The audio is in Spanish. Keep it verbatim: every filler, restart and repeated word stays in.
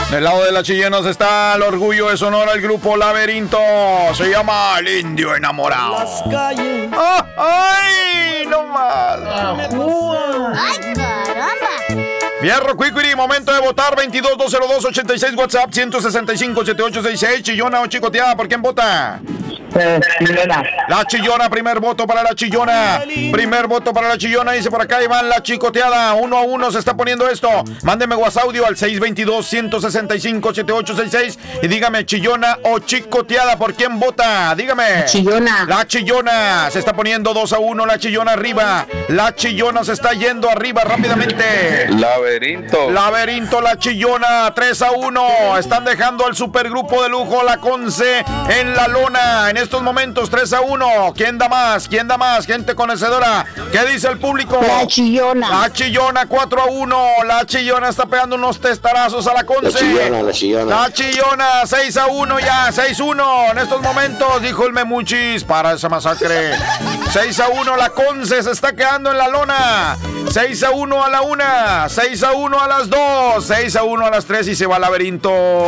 Del lado de las chillenas está el orgullo de Sonora, el grupo Laberinto. Se llama El Indio Enamorado. ¡Ah, ay! ¡No más! ¡Ay, caramba! Fierro, Quiquiri, momento de votar. Veintidós dos cero dos ochenta y seis, WhatsApp ciento sesenta y cinco setenta y ocho sesenta y seis. Chillona o chicoteada, ¿por quién vota? Eh, chillona. La chillona, primer voto para la chillona. Primer voto para la chillona, dice por acá Iván, la chicoteada. Uno a uno se está poniendo esto. Mándeme WhatsApp audio al seis dos dos, ciento sesenta y cinco, setenta y ocho sesenta y seis y dígame chillona o chicoteada, ¿por quién vota? Dígame. Chillona. La chillona se está poniendo dos a uno, la chillona arriba. La chillona se está yendo arriba rápidamente. Laberinto. Laberinto, la chillona, tres a uno. Están dejando al supergrupo de lujo, la Conce, en la lona. En estos momentos, tres a uno. ¿Quién da más? ¿Quién da más? Gente conocedora. ¿Qué dice el público? La chillona. La chillona, cuatro a uno. La chillona está pegando unos testarazos a la Conce. La chillona, la chillona. La chillona, seis a uno ya. seis a uno. En estos momentos, dijo el Memuchis, para esa masacre. seis a uno, la Conce se está quedando en la lona. seis a uno a la una. seis a uno a las dos. seis a uno a las tres y se va al Laberinto.